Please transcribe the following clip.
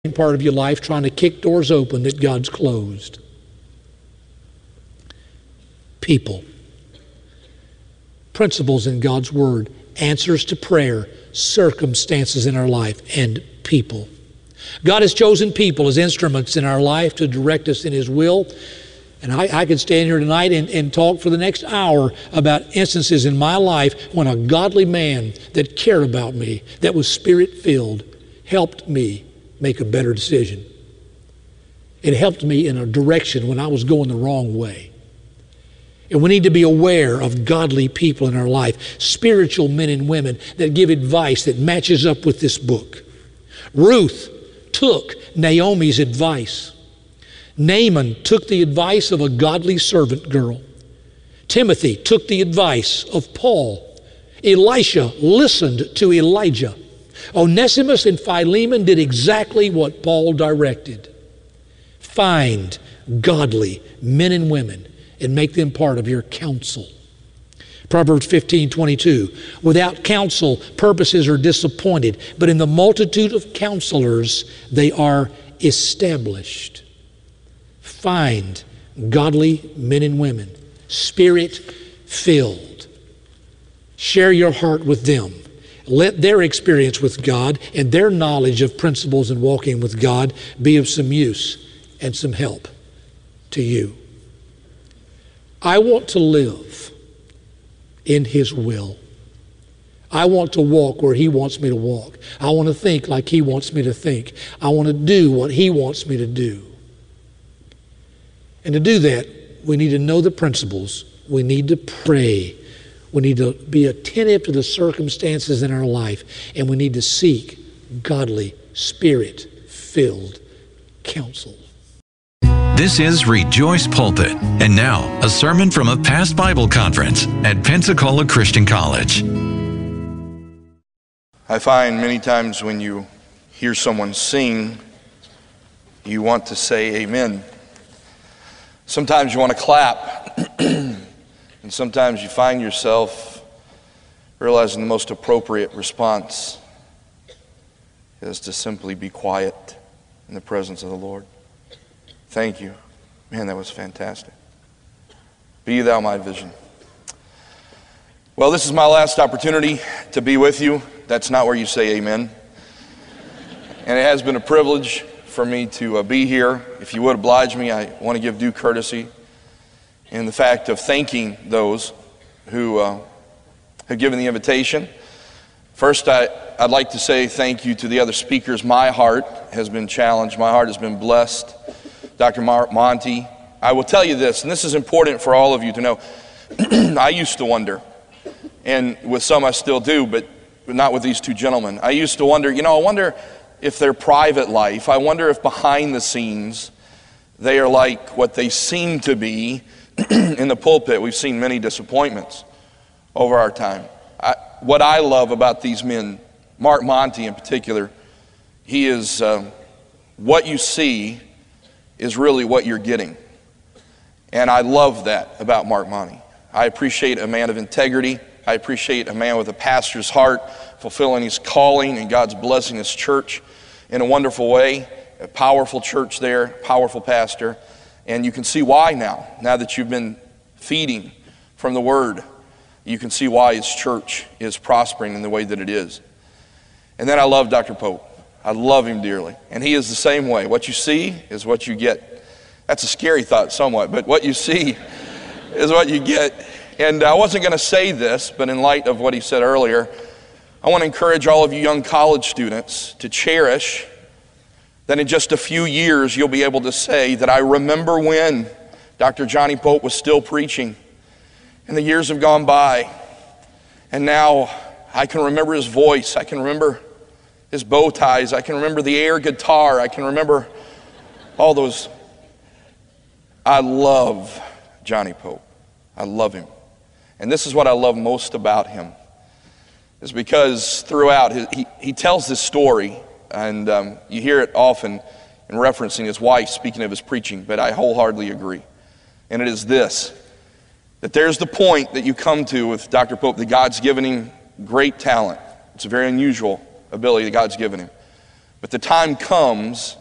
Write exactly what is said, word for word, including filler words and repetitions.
part of your life trying to kick doors open that God's closed. People. Principles in God's Word. Answers to prayer. Circumstances in our life. And people. God has chosen people as instruments in our life to direct us in His will. And I, I could stand here tonight and, and talk for the next hour about instances in my life when a godly man that cared about me, that was Spirit-filled, helped me make a better decision. It helped me in a direction when I was going the wrong way. And we need to be aware of godly people in our life, spiritual men and women that give advice that matches up with this book. Ruth took Naomi's advice. Naaman took the advice of a godly servant girl. Timothy took the advice of Paul. Elisha listened to Elijah. Onesimus and Philemon did exactly what Paul directed. Find godly men and women and make them part of your counsel. Proverbs fifteen twenty-two, without counsel, purposes are disappointed, but in the multitude of counselors, they are established. Find godly men and women, Spirit-filled. Share your heart with them. Let their experience with God and their knowledge of principles and walking with God be of some use and some help to you. I want to live in His will. I want to walk where He wants me to walk. I want to think like He wants me to think. I want to do what He wants me to do. And to do that, we need to know the principles. We need to pray. We need to be attentive to the circumstances in our life, and we need to seek godly, Spirit-filled counsel. This is Rejoice Pulpit, and now a sermon from a past Bible conference at Pensacola Christian College. I find many times when you hear someone sing, you want to say amen. Sometimes you want to clap. And sometimes you find yourself realizing the most appropriate response is to simply be quiet in the presence of the Lord. Thank you. Man, that was fantastic. Be thou my vision. Well, this is my last opportunity to be with you. That's not where you say amen. And it has been a privilege for me to uh, be here. If you would oblige me, I want to give due courtesy in the fact of thanking those who uh, have given the invitation. First, I, I'd like to say thank you to the other speakers. My heart has been challenged. My heart has been blessed. Doctor Mark Monty, I will tell you this, and this is important for all of you to know. I used to wonder, and with some I still do, but not with these two gentlemen. I used to wonder, you know, I wonder if their private life, I wonder if behind the scenes they are like what they seem to be in the pulpit. We've seen many disappointments over our time. I, what I love about these men, Mark Monty in particular, he is, uh, what you see is really what you're getting. And I love that about Mark Monty. I appreciate a man of integrity. I appreciate a man with a pastor's heart, fulfilling his calling, and God's blessing his church in a wonderful way. A powerful church there, powerful pastor. And you can see why now, now that you've been feeding from the Word, you can see why his church is prospering in the way that it is. And then I love Doctor Pope. I love him dearly. And he is the same way. What you see is what you get. That's a scary thought somewhat, but what you see is what you get. And I wasn't going to say this, but in light of what he said earlier, I want to encourage all of you young college students to cherish that in just a few years you'll be able to say that I remember when Doctor Johnny Pope was still preaching, and the years have gone by, and now I can remember his voice, I can remember his bow ties, I can remember the air guitar, I can remember all those. I love Johnny Pope. I love him. And this is what I love most about him, is because throughout, he, he tells this story. And um, you hear it often in referencing his wife, speaking of his preaching, but I wholeheartedly agree. And it is this, that there's the point that you come to with Doctor Pope, that God's given him great talent. It's a very unusual ability that God's given him. But the time comes